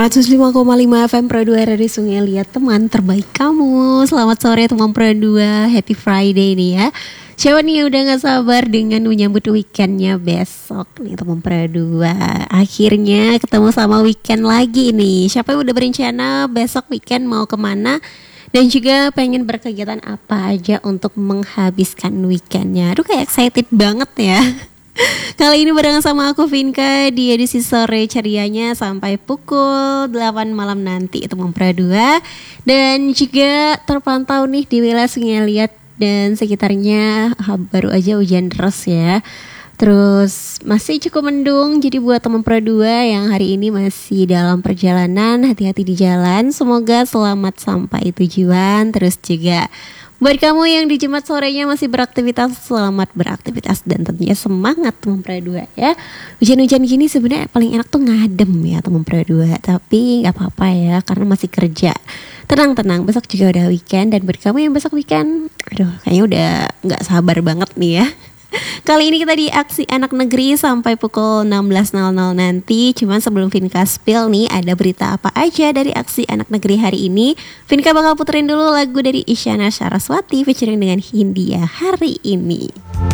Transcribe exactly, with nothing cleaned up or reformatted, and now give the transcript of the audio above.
seratus lima koma lima F M Pro dua Radio Sungai Liat, teman terbaik kamu. Selamat sore teman Pro dua, happy Friday nih ya. Siapa nih yang udah gak sabar dengan menyambut weekendnya besok nih teman Pro dua. Akhirnya ketemu sama weekend lagi nih. Siapa yang udah berencana besok weekend mau kemana? Dan juga pengen berkegiatan apa aja untuk menghabiskan weekendnya. Aduh kayak excited banget ya. Kali ini barengan sama aku Vinka di edisi sore cerianya sampai pukul delapan malam nanti teman Pro dua. Dan juga terpantau nih di wilayah Sungai Liat dan sekitarnya baru aja hujan deras ya. Terus masih cukup mendung, jadi buat teman Pro dua yang hari ini masih dalam perjalanan, hati-hati di jalan. Semoga selamat sampai tujuan. Terus juga buat kamu yang di Jumat sorenya masih beraktivitas, selamat beraktivitas dan tentunya semangat teman Pro dua ya. Hujan-hujan gini sebenarnya paling enak tuh ngadem ya teman Pro dua, tapi nggak apa-apa ya karena masih kerja. Tenang-tenang, besok juga udah weekend. Dan buat kamu yang besok weekend, aduh kayaknya udah nggak sabar banget nih ya. Kali ini kita di Aksi Anak Negeri sampai pukul enam belas nol nol nanti. Cuman sebelum Vinka spill nih, ada berita apa aja dari Aksi Anak Negeri hari ini. Vinka bakal puterin dulu lagu dari Isyana Saraswati featuring dengan Hindia hari ini.